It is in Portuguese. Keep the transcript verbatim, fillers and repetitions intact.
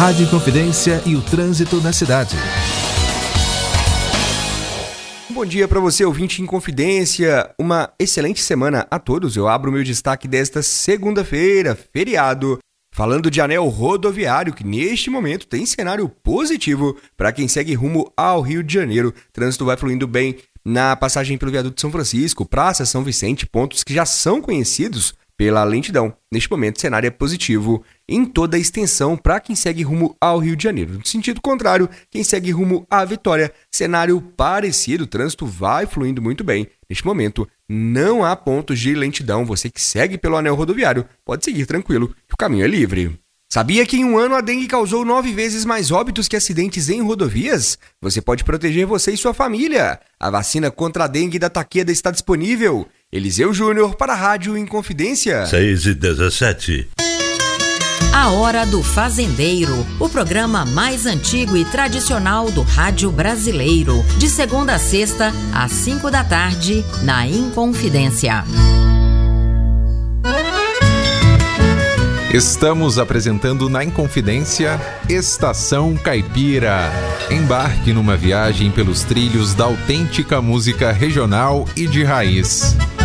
Rádio Inconfidência e o trânsito na cidade. Bom dia para você, ouvinte Inconfidência. Uma excelente semana a todos. Eu abro meu destaque desta segunda-feira, feriado, falando de anel rodoviário, que neste momento tem cenário positivo para quem segue rumo ao Rio de Janeiro. O trânsito vai fluindo bem na passagem pelo viaduto de São Francisco, Praça São Vicente, pontos que já são conhecidos pela lentidão. Neste momento, o cenário é positivo em toda a extensão para quem segue rumo ao Rio de Janeiro. No sentido contrário, quem segue rumo à Vitória, cenário parecido, o trânsito vai fluindo muito bem. Neste momento, não há pontos de lentidão. Você que segue pelo anel rodoviário pode seguir tranquilo, que o caminho é livre. Sabia que em um ano a dengue causou nove vezes mais óbitos que acidentes em rodovias? Você pode proteger você e sua família. A vacina contra a dengue da Takeda está disponível. Eliseu Júnior para a Rádio Inconfidência. seis e dezessete. A Hora do Fazendeiro, o programa mais antigo e tradicional do rádio brasileiro. De segunda a sexta, às cinco da tarde, na Inconfidência. Estamos apresentando na Inconfidência Estação Caipira. Embarque numa viagem pelos trilhos da autêntica música regional e de raiz.